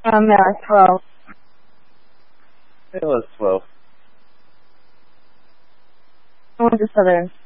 Yeah, 12. It was 12. I went to Southern.